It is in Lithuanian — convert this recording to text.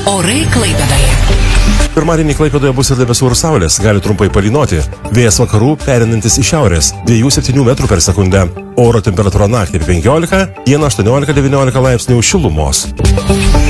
Orai Klaipėdoje. Pirmadienį Klaipėdoje bus ir debesų ir saulės, gali trumpai palynoti. Vėjas vakarų perinantis į šiaurės, 2-7 metrų per sekundę. Oro temperatūra naktį 15, dieną 18-19 laipsnių šilumos.